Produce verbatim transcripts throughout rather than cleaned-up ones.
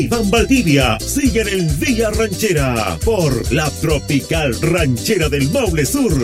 Iván Valdivia siguen en Villa Ranchera por la Tropical Ranchera del Maule Sur.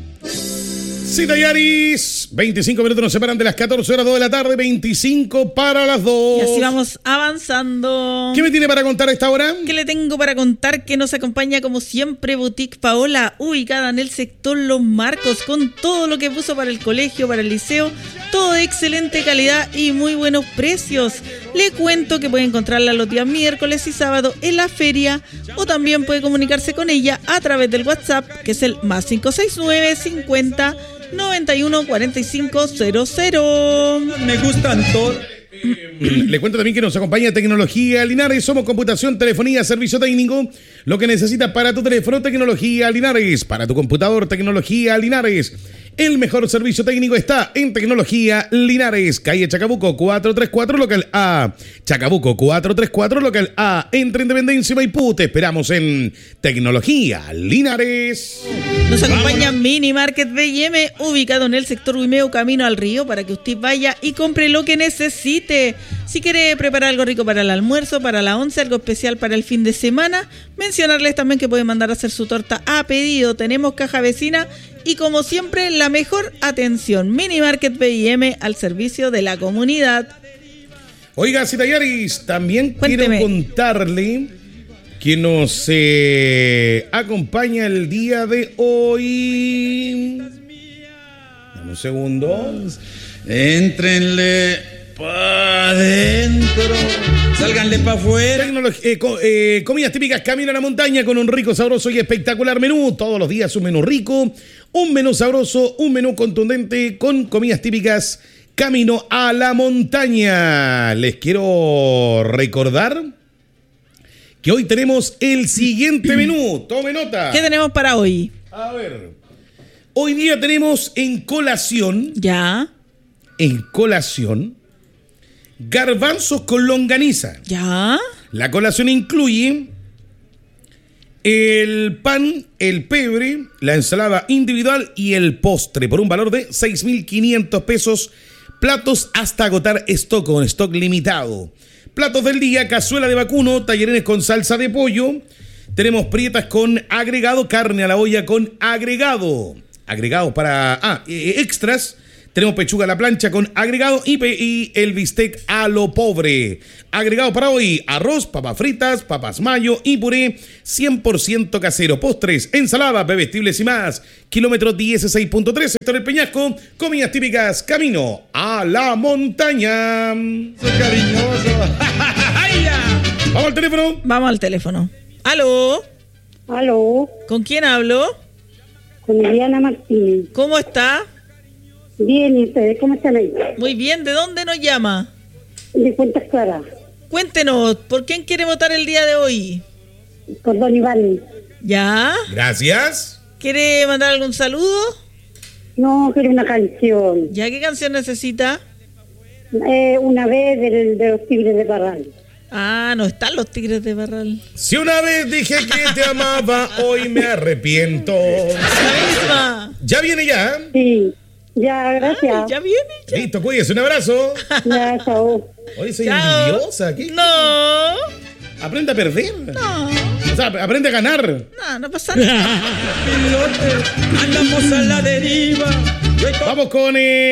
Sí, Tallaris, veinticinco minutos nos separan de las catorce horas, dos de la tarde, veinticinco para las dos. Y así vamos avanzando. ¿Qué me tiene para contar a esta hora? ¿Qué le tengo para contar? Que nos acompaña como siempre Boutique Paola, ubicada en el sector Los Marcos, con todo lo que puso para el colegio, para el liceo, todo de excelente calidad y muy buenos precios. Le cuento que puede encontrarla los días miércoles y sábado en la feria, o también puede comunicarse con ella a través del WhatsApp, que es el más cinco seis nueve, cincuenta, noventa y uno, cuarenta y cinco cero cero. Me gustan todos. Le cuento también que nos acompaña Tecnología Linares. Somos computación, telefonía, servicio técnico. Lo que necesitas para tu teléfono, Tecnología Linares. Para tu computador, Tecnología Linares. El mejor servicio técnico está en Tecnología Linares. Calle Chacabuco cuatrocientos treinta y cuatro, local A. Chacabuco cuatrocientos treinta y cuatro, local A. Entre Independencia y Maipú. Te esperamos en Tecnología Linares. Nos acompaña Mini Market B y M, ubicado en el sector Huimeo, camino al río, para que usted vaya y compre lo que necesite. Si quiere preparar algo rico para el almuerzo, para la once, algo especial para el fin de semana, mencionarles también que puede mandar a hacer su torta a pedido. Tenemos caja vecina y, como siempre, la mejor atención. Mini Market B y M al servicio de la comunidad. Oiga, Citayaris, también Cuénteme. quiero contarle que nos eh, acompaña el día de hoy. Dame un segundo. Éntrenle pa' adentro, sálganle pa' afuera. Tecnolog- eh, co- eh, comidas típicas Camino a la Montaña, con un rico, sabroso y espectacular menú. Todos los días un menú rico, un menú sabroso, un menú contundente con comidas típicas Camino a la Montaña. Les quiero recordar que hoy tenemos el siguiente menú. Tome nota. ¿Qué tenemos para hoy? A ver. Hoy día tenemos en colación, Ya, en colación, garbanzos con longaniza. ya. La colación incluye el pan, el pebre, la ensalada individual y el postre por un valor de seis mil quinientos pesos. Platos hasta agotar stock, con stock limitado. Platos del día: cazuela de vacuno, tallarines con salsa de pollo. Tenemos prietas con agregado, carne a la olla con agregado. Agregados para ah, eh, extras. Tenemos pechuga a la plancha con agregado y, pe- y el bistec a lo pobre. Agregado para hoy: arroz, papas fritas, papas mayo y puré cien por ciento casero. Postres, ensaladas, bebestibles y más. Kilómetro dieciséis punto tres, sector El Peñasco. Comidas típicas Camino a la Montaña. Soy cariñoso. ¡Ay, ya! Vamos al teléfono. Vamos al teléfono. ¿Aló? Aló, ¿Con quién hablo? con Liliana Martínez. ¿Cómo está? Bien, ¿y ustedes cómo están ahí? Muy bien. ¿De dónde nos llama? De Cuentas Claras, Cuéntenos, ¿por quién quiere votar el día de hoy? por Don Iván. ¿Ya? Gracias. ¿Quiere mandar algún saludo? No, quiero una canción. ¿Ya qué canción necesita? Eh, una vez del- de los Tigres de Parral. Ah, no están los Tigres de Barral. Si una vez dije que te amaba, hoy me arrepiento. La misma. Ya viene ya. ¿eh? Sí, ya, Ay, gracias. ya viene. Ya. Listo, cuídese, un abrazo. Ya, chao. Oye, soy Chao. envidiosa. ¿Qué? No, Aprende a perder. no, O sea, aprende a ganar. no, no pasa nada. Pilote, andamos a la deriva. Yo estoy- Vamos con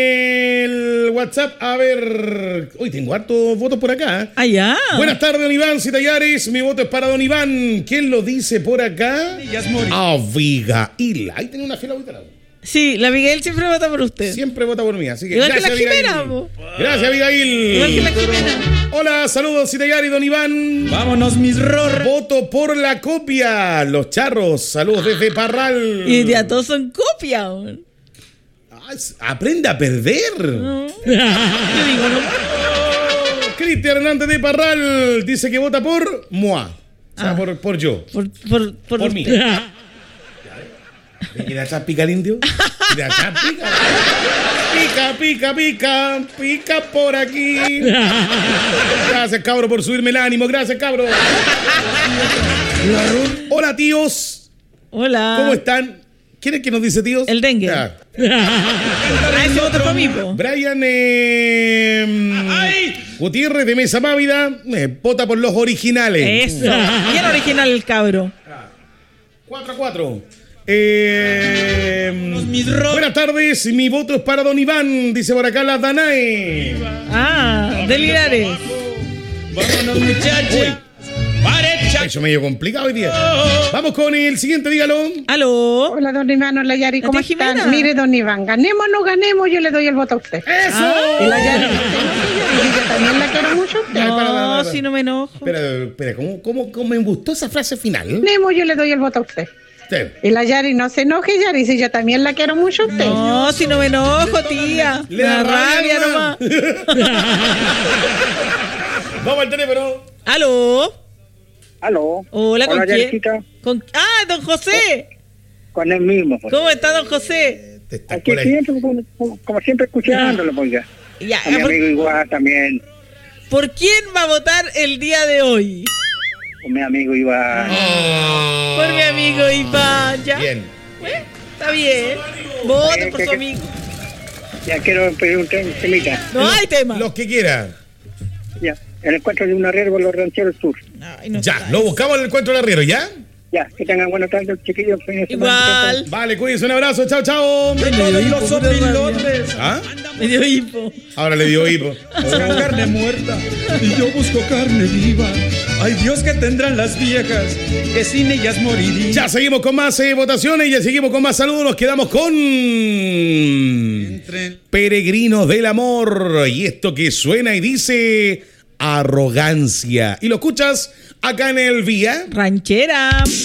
el WhatsApp. A ver. Uy, tengo hartos votos por acá. ¿eh? Ah, ya. Buenas tardes, don Iván Citayares. Mi voto es para don Iván. ¿Quién lo dice por acá? Ellas morir. Abigail. Ahí tiene una fila ahorita. Sí, la Miguel siempre vota por usted. Siempre vota por mí, así que Igual que gracias, la Jimena, Abigail. po. Gracias, Abigail. Igual que la Jimena. Hola, saludos, Citayares, don Iván. Vámonos, mis ror. Voto por la copia. Los charros. Saludos desde Parral. Y de a todos son copia. weón. Ah, es- Aprende a perder. No. Yo digo, no. Cristian Hernández de Parral dice que vota por Moa. O sea, Ah. por, por yo. Por, por, por, Por mí. usted. ¿Quiere echar pica al indio? ¿Quiere echar pica? Pica, pica, pica, pica por aquí. Gracias, cabro, por subirme el ánimo. Gracias, cabro. Hola, tíos. Hola. ¿Cómo están? ¿Quién es que nos dice tíos? El dengue. Ya. Ah, ese voto para mí, po. Brian, eh... ¡Ay! Gutiérrez de Mesa Mávida, eh, vota por los originales. Eso. Bien original el cabro. cuatro a cuatro. Eh, mis ro- buenas tardes, mi voto es para Don Iván, dice por acá la Danae. Ah, de Linares. Vámonos, muchacha. Parecha. Eso medio complicado hoy día. Vamos con el siguiente, dígalo. ¿Aló? Hola, don Iván, hola Yari, ¿cómo ¿La tía Jimena? están? Mire, don Iván, ganemos o no ganemos, yo le doy el voto a usted. ¡Eso! Y la Yari, usted no sé, Yari, yo también la quiero mucho a usted. para, para, No, para. si no me enojo. Espera, espera, ¿cómo, cómo, cómo me gustó esa frase final? Ganemos, yo le doy el voto a usted. Sí. Y la Yari, no se enoje, Yari, si yo también la quiero mucho a usted. No, si no me enojo, tía. Le Me da da rabia rabia nomás. Vamos al teléfono. ¿Aló? Aló. Hola, ¿con Hola, quién? Yarisita. ¿Con... Ah, don José. Con el mismo. Pues. ¿Cómo está, don José? Te estás Aquí por ahí. siempre, como, como- como siempre, escuchándolo, pues ya. Ya, A mi ¿por, amigo igual también. por quién va a votar el día de hoy? Con mi amigo igual. Oh. Por mi amigo Iván, ¿ya? Bien. Está bien. Voten Eh, por que- su que- amigo. Ya quiero pedir un tem- temita. No hay tema. Los que quiera. Ya. El encuentro de un arriero con los rancheros sur. Ay, no Ya, está lo eso. buscamos en el encuentro del arriero, ¿ya? Ya. Que tengan buenas tardes, chiquillos. fin de semana. Igual. Vale, cuídense, un abrazo, chao, chao. Me dio Todos hipo, los puta rabia. sopilotes. ¿Ah? Me dio hipo. Ahora le dio hipo. Buscan carne muerta y yo busco carne viva. Ay, Dios, que tendrán las viejas que sin ellas morirían. Ya seguimos con más eh, votaciones, ya seguimos con más saludos, nos quedamos con Entre- Peregrinos del Amor y esto que suena y dice arrogancia. Y lo escuchas acá en el Vía. Ranchera.